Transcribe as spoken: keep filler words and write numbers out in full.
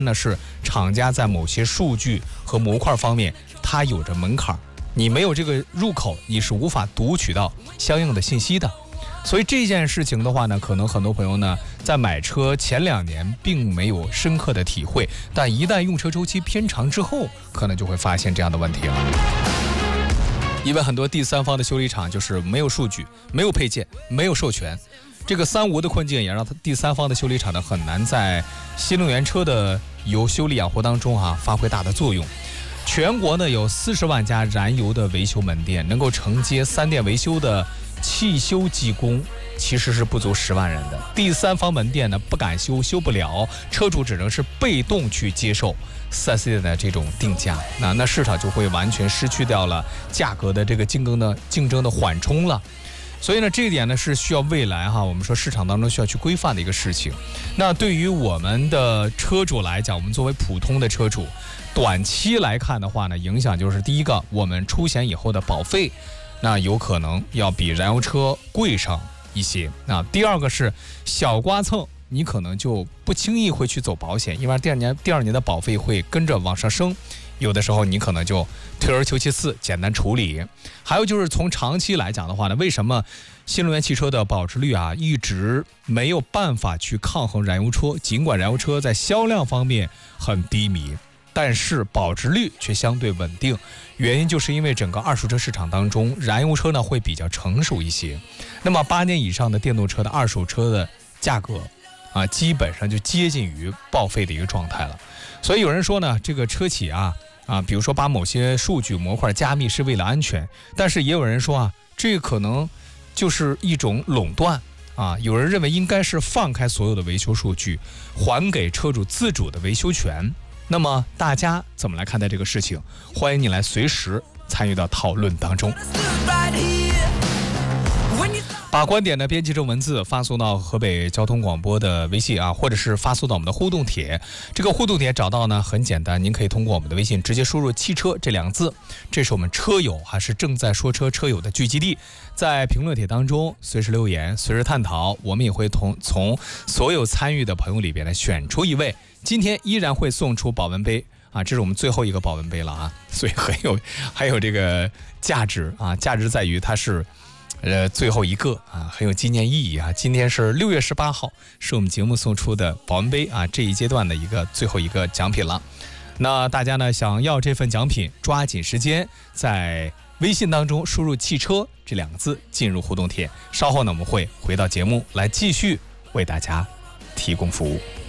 那是厂家在某些数据和模块方面，它有着门槛，你没有这个入口，你是无法读取到相应的信息的。所以这件事情的话呢，可能很多朋友呢在买车前两年并没有深刻的体会，但一旦用车周期偏长之后，可能就会发现这样的问题了。因为很多第三方的修理厂就是没有数据、没有配件、没有授权，这个三无的困境也让它第三方的修理厂呢很难在新能源车的油修理养护当中啊发挥大的作用。全国呢有四十万家燃油的维修门店，能够承接三电维修的汽修技工其实是不足十万人的。第三方门店呢不敢修，修不了，车主只能是被动去接受四 S 店的这种定价，那那市场就会完全失去掉了价格的这个竞争的竞争的缓冲了。所以呢，这一点呢是需要未来哈，我们说市场当中需要去规范的一个事情。那对于我们的车主来讲，我们作为普通的车主，短期来看的话呢，影响就是第一个，我们出险以后的保费，那有可能要比燃油车贵上一些。那第二个是小刮蹭，你可能就不轻易会去走保险，因为第二年第二年的保费会跟着往上升。有的时候你可能就退而求其次，简单处理。还有就是从长期来讲的话呢，为什么新能源汽车的保值率啊一直没有办法去抗衡燃油车？尽管燃油车在销量方面很低迷，但是保值率却相对稳定。原因就是因为整个二手车市场当中，燃油车呢会比较成熟一些。那么八年以上的电动车的二手车的价格啊，基本上就接近于报废的一个状态了。所以有人说呢，这个车企啊。啊，比如说把某些数据模块加密是为了安全，但是也有人说啊，这可能就是一种垄断啊。有人认为应该是放开所有的维修数据，还给车主自主的维修权。那么大家怎么来看待这个事情？欢迎你来随时参与到讨论当中。把观点呢编辑成文字发送到河北交通广播的微信啊，或者是发送到我们的互动帖。这个互动帖找到呢很简单，您可以通过我们的微信直接输入汽车这两个字，这是我们车友还是正在说车车友的聚集地。在评论帖当中随时留言，随时探讨，我们也会同从所有参与的朋友里边呢选出一位，今天依然会送出保温杯啊，这是我们最后一个保温杯了啊，所以很有还有这个价值啊，价值在于它是呃，最后一个啊，很有纪念意义啊！今天是六月十八号，是我们节目送出的保温杯啊，这一阶段的一个最后一个奖品了。那大家呢，想要这份奖品，抓紧时间在微信当中输入“汽车”这两个字进入互动帖。稍后呢，我们会回到节目来继续为大家提供服务。